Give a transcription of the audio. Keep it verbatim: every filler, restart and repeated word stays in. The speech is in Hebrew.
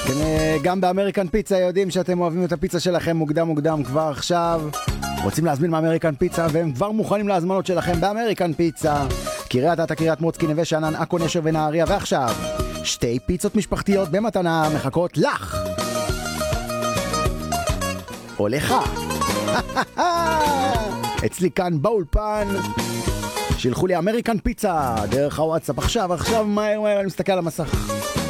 כן, גם באמריקן פיצה יודעים שאתם אוהבים את הפיצה שלכם מוקדם מוקדם כבר עכשיו. רוצים להזמין מאמריקן פיצה והם כבר מוכנים להזמנות שלכם באמריקן פיצה. קריית אתא, קריית מוצקין, נווה שאנן, עכו, נשר ונהריה. ועכשיו שתי פיצות משפחתיות במתנה מחכות לך או לך. אצלי כאן באולפן. שילחו לי אמריקן פיצה דרך הוואטסאפ עכשיו, עכשיו מהר מהר אני מסתכל על המסך.